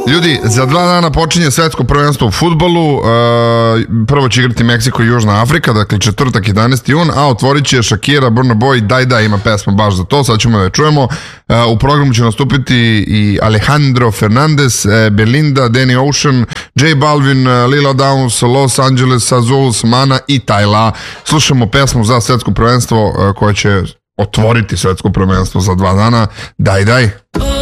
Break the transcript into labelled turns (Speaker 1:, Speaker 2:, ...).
Speaker 1: Ljudi, za 2 dana počinje svetsko prvenstvo u fudbalu. Prvo će igrati Meksiko i Južna Afrika, dakle četvrtak 11. jun, a otvorit će Shakira, Burna Boy, Daj, ima pesma baš za to, sad ćemo da je čujemo. U programu će nastupiti i Alejandro Fernandez, Belinda, Danny Ocean, J Balvin, Lila Downs, Los Angeles, Azuls, Mana i Tyla. Slušamo pesmu za svetsko prvenstvo koja će otvoriti svetsko prvenstvo za 2 dana. Daj.